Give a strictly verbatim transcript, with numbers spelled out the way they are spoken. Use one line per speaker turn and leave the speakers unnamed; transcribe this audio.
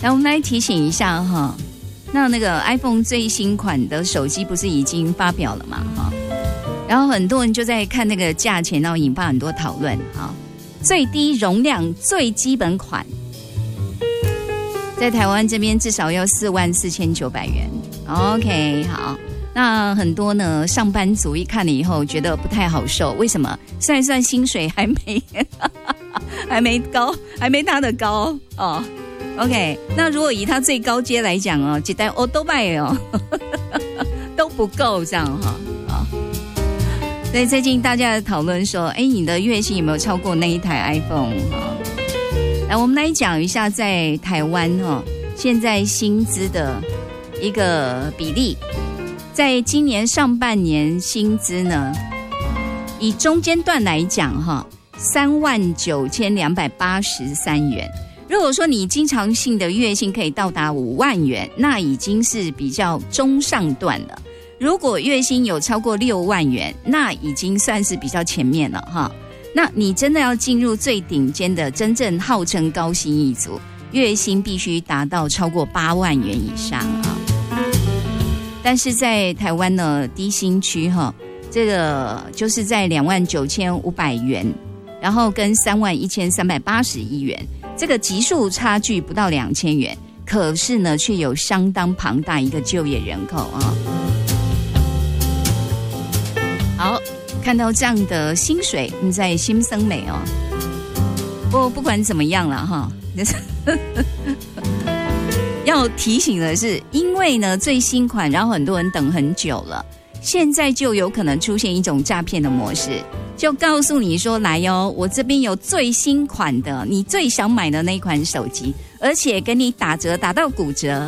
来，我们来提醒一下哈，那那个 iPhone 最新款的手机不是已经发表了嘛哈？然后很多人就在看那个价钱，然后引发很多讨论哈。最低容量最基本款，在台湾这边至少要四万四千九百元。OK， 好。那很多呢上班族一看了以后觉得不太好受，为什么？算一算薪水还没还没高，还没他的高哦。OK， 那如果以他最高阶来讲哦，几台欧都拜哦都不够这样哈啊。所以最近大家在讨论说，哎，你的月薪有没有超过那一台 iPhone 哈？来，我们来讲一下在台湾哈，现在薪资的一个比例。在今年上半年薪资呢，以中间段来讲哈，三万九千两百八十三元。如果说你经常性的月薪可以到达五万元，那已经是比较中上段了。如果月薪有超过六万元，那已经算是比较前面了哈。那你真的要进入最顶尖的，真正号称高薪一族，月薪必须达到超过八万元以上啊。但是在台湾呢，低薪区哈，这个就是在两万九千五百元，然后跟三万一千三百八十一元，这个级数差距不到两千元，可是呢，却有相当庞大一个就业人口啊。好，看到这样的薪水，你在心生美哦。不不管怎么样了哈。要提醒的是，因为呢最新款，然后很多人等很久了，现在就有可能出现一种诈骗的模式，就告诉你说来哦，我这边有最新款的，你最想买的那一款手机，而且给你打折打到骨折。